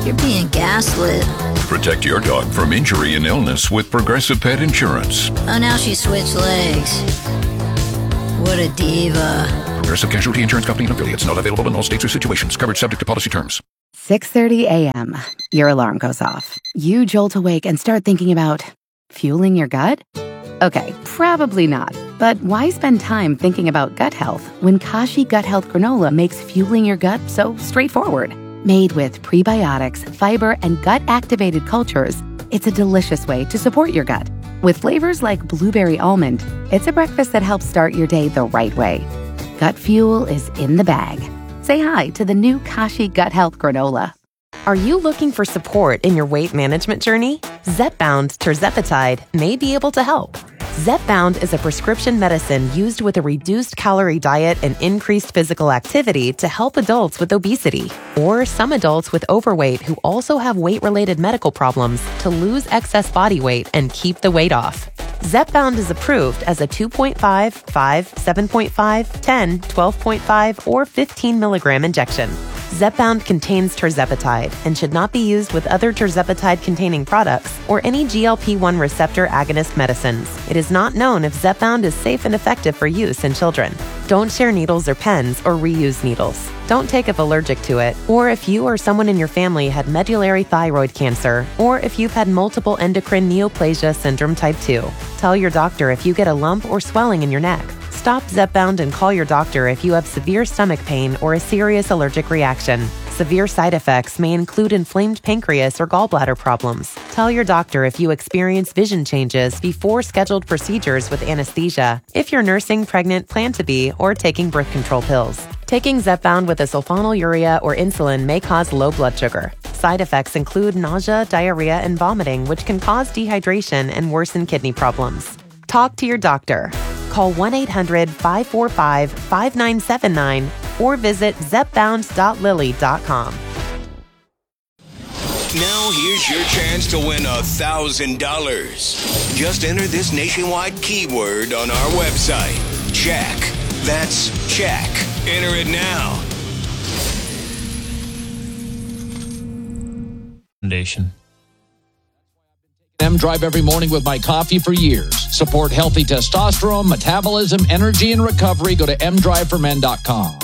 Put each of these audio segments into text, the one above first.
You're being gaslit. Protect your dog from injury and illness with Progressive Pet Insurance. Oh, now she switched legs. What a diva. Progressive Casualty Insurance Company and affiliates. Not available in all states or situations. Coverage subject to policy terms. 6:30 a.m. Your alarm goes off. You jolt awake and start thinking about fueling your gut? Okay, probably not. But why spend time thinking about gut health when Kashi Gut Health Granola makes fueling your gut so straightforward? Made with prebiotics, fiber, and gut-activated cultures, it's a delicious way to support your gut. With flavors like blueberry almond, it's a breakfast that helps start your day the right way. Gut fuel is in the bag. Say hi to the new Kashi Gut Health Granola. Are you looking for support in your weight management journey? Zepbound tirzepatide may be able to help. Zepbound is a prescription medicine used with a reduced calorie diet and increased physical activity to help adults with obesity or some adults with overweight who also have weight-related medical problems to lose excess body weight and keep the weight off. Zepbound is approved as a 2.5, 5, 7.5, 10, 12.5, or 15 milligram injection. Zepbound contains tirzepatide and should not be used with other tirzepatide-containing products or any GLP-1 receptor agonist medicines. It is not known if Zepbound is safe and effective for use in children. Don't share needles or pens or reuse needles. Don't take if allergic to it, or if you or someone in your family had medullary thyroid cancer, or if you've had multiple endocrine neoplasia syndrome type 2. Tell your doctor if you get a lump or swelling in your neck. Stop Zepbound and call your doctor if you have severe stomach pain or a serious allergic reaction. Severe side effects may include inflamed pancreas or gallbladder problems. Tell your doctor if you experience vision changes before scheduled procedures with anesthesia, if you're nursing, pregnant, plan to be, or taking birth control pills. Taking Zepbound with a sulfonylurea or insulin may cause low blood sugar. Side effects include nausea, diarrhea, and vomiting, which can cause dehydration and worsen kidney problems. Talk to your doctor. Call 1-800-545-5979 or visit zepbound.lily.com. Now here's your chance to win $1,000. Just enter this nationwide keyword on our website. Check. That's check. Enter it now. Foundation. M-Drive every morning with my coffee for years. Support healthy testosterone, metabolism, energy, and recovery. Go to mdriveformen.com.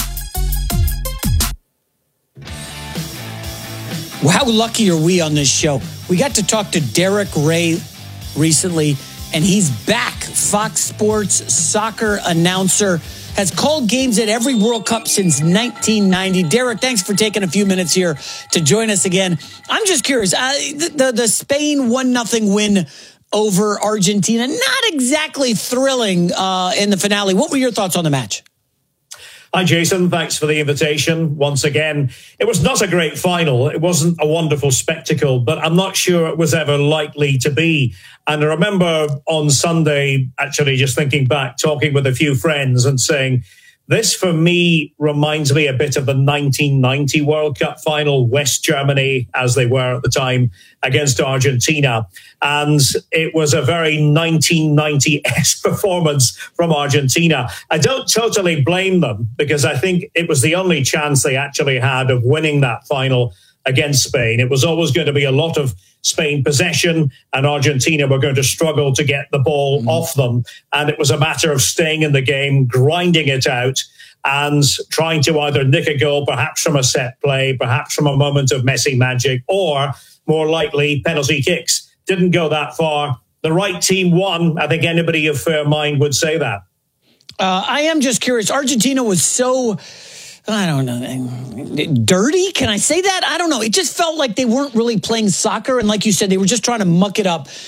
Well, how lucky are we on this show? We got to talk to Derek Ray recently, and he's back. Fox Sports soccer announcer, has called games at every World Cup since 1990. Derek, thanks for taking a few minutes here to join us again. I'm just curious, the Spain 1-0 win over Argentina, not exactly thrilling in the finale. What were your thoughts on the match? Hi, Jason. Thanks for the invitation once again. It was not a great final. It wasn't a wonderful spectacle, but I'm not sure it was ever likely to be. And I remember on Sunday, actually just thinking back, talking with a few friends and saying, this for me reminds me a bit of the 1990 World Cup final, West Germany, as they were at the time, against Argentina. And it was a very 1990-esque performance from Argentina. I don't totally blame them because I think it was the only chance they actually had of winning that final against Spain. It was always going to be a lot of Spain possession, and Argentina were going to struggle to get the ball off them. And it was a matter of staying in the game, grinding it out, and trying to either nick a goal, perhaps from a set play, perhaps from a moment of Messi magic, or more likely penalty kicks. Didn't go that far. The right team won. I think anybody of fair mind would say that. I am just curious. Argentina was so, I don't know, dirty? Can I say that? I don't know. It just felt like they weren't really playing soccer. And like you said, they were just trying to muck it up.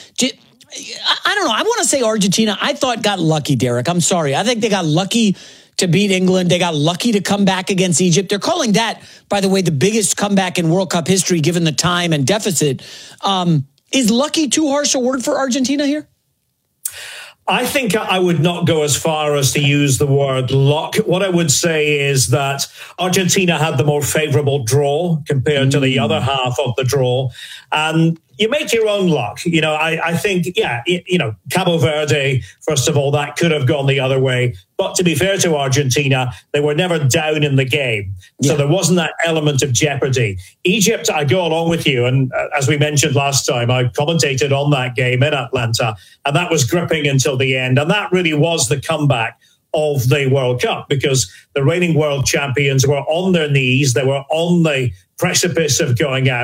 I don't know. I want to say Argentina, I thought got lucky, Derek. I'm sorry. I think they got lucky to beat England. They got lucky to come back against Egypt. They're calling that, by the way, the biggest comeback in World Cup history, given the time and deficit. Is lucky too harsh a word for Argentina here? I think I would not go as far as to use the word luck. What I would say is that Argentina had the more favorable draw compared to the other half of the draw. And you make your own luck. I think, Cabo Verde, first of all, that could have gone the other way. But to be fair to Argentina, they were never down in the game. So there wasn't that element of jeopardy. Egypt, I go along with you. And as we mentioned last time, I commentated on that game in Atlanta. And that was gripping until the end. And that really was the comeback of the World Cup, because the reigning world champions were on their knees. They were on the precipice of going out.